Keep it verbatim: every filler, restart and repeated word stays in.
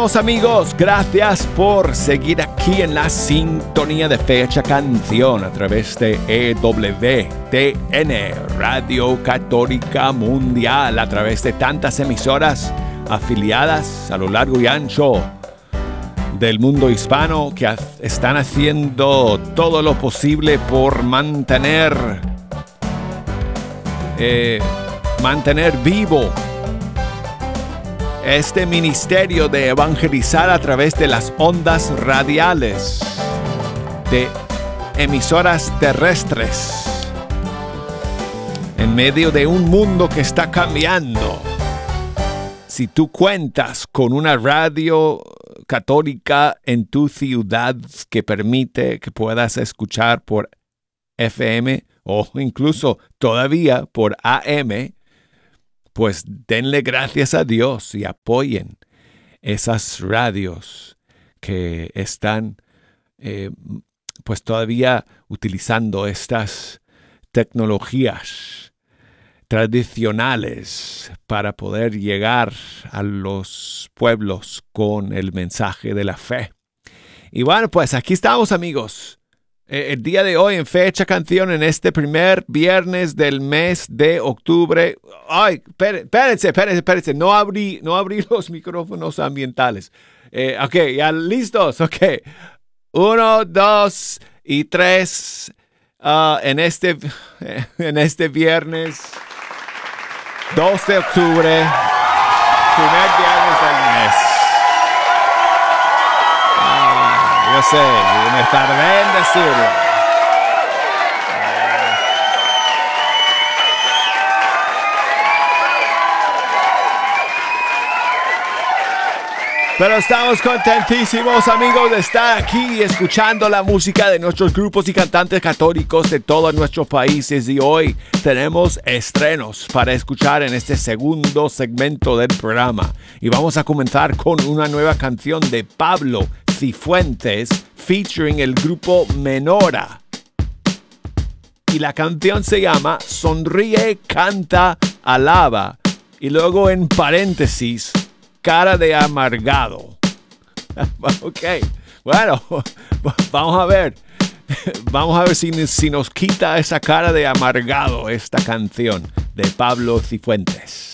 estamos, amigos. Gracias por seguir aquí en la sintonía de Fecha Canción a través de E W T N, Radio Católica Mundial, a través de tantas emisoras afiliadas a lo largo y ancho del mundo hispano que están haciendo todo lo posible por mantener eh, mantener vivo este ministerio de evangelizar a través de las ondas radiales de emisoras terrestres en medio de un mundo que está cambiando. Si tú cuentas con una radio católica en tu ciudad que permite que puedas escuchar por F M o incluso todavía por A M, pues denle gracias a Dios y apoyen esas radios que están eh, pues todavía utilizando estas tecnologías tradicionales para poder llegar a los pueblos con el mensaje de la fe. Y bueno, pues aquí estamos, amigos. El día de hoy en Fecha Canción, en este primer viernes del mes de octubre. Ay, espérense, espérense, espérense. No abrí, no abrí los micrófonos ambientales. Eh, ok, ya listos. Ok. Uno, dos y tres. Uh, en, este, en este viernes dos de octubre, primer viernes del mes. Yo sé, me tardé en decirlo. Pero estamos contentísimos, amigos, de estar aquí escuchando la música de nuestros grupos y cantantes católicos de todos nuestros países. Y hoy tenemos estrenos para escuchar en este segundo segmento del programa. Y vamos a comenzar con una nueva canción de Pablo Cifuentes featuring el grupo Menora. Y la canción se llama Sonríe, Canta, Alaba. Y luego en paréntesis, Cara de Amargado. Ok, bueno, vamos a ver. Vamos a ver si, si nos quita esa cara de amargado esta canción de Pablo Cifuentes.